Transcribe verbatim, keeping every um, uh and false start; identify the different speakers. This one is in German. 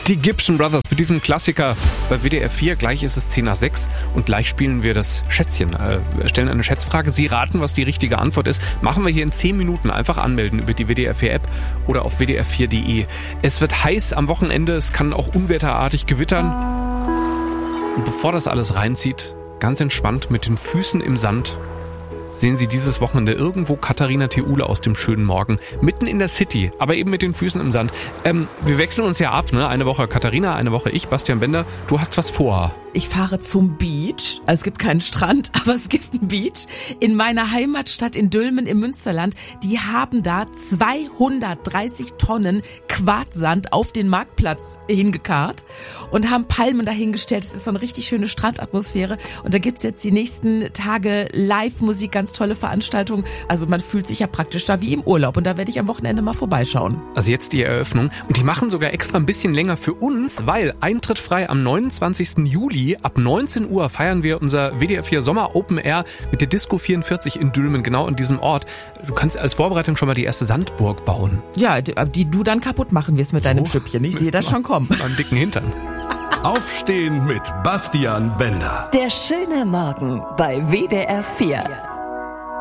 Speaker 1: Die Gibson Brothers mit diesem Klassiker bei W D R vier. Gleich ist es zehn nach sechs und gleich spielen wir das Schätzchen. Äh, wir stellen eine Schätzfrage. Sie raten, was die richtige Antwort ist. Machen wir hier in zehn Minuten. Einfach anmelden über die W D R vier App oder auf w d r vier punkt d e. Es wird heiß am Wochenende. Es kann auch unwetterartig gewittern. Und bevor das alles reinzieht, ganz entspannt mit den Füßen im Sand, sehen Sie dieses Wochenende irgendwo Katharina Theule aus dem schönen Morgen. Mitten in der City, aber eben mit den Füßen im Sand. Ähm, wir wechseln uns ja ab, ne? Eine Woche Katharina, eine Woche ich, Bastian Bender. Du hast was vor.
Speaker 2: Ich fahre zum Beach. Also es gibt keinen Strand, aber es gibt einen Beach. In meiner Heimatstadt in Dülmen im Münsterland. Die haben da zweihundertdreißig Tonnen Quarzsand auf den Marktplatz hingekarrt und haben Palmen dahingestellt. Es ist so eine richtig schöne Strandatmosphäre. Und da gibt's jetzt die nächsten Tage Live-Musik, ganz tolle Veranstaltungen. Also man fühlt sich ja praktisch da wie im Urlaub. Und da werde ich am Wochenende mal vorbeischauen.
Speaker 1: Also jetzt die Eröffnung. Und die machen sogar extra ein bisschen länger für uns, weil Eintritt frei am neunundzwanzigsten Juli. Ab neunzehn Uhr feiern wir unser W D R vier Sommer Open Air mit der Disco vierundvierzig in Dülmen, genau an diesem Ort. Du kannst als Vorbereitung schon mal die erste Sandburg bauen.
Speaker 2: Ja, die, die du dann kaputt machen wirst mit deinem oh, Schüppchen. Ich sehe das schon kommen.
Speaker 1: Mit einem dicken Hintern.
Speaker 3: Aufstehen mit Bastian Bender.
Speaker 4: Der schöne Morgen bei W D R vier.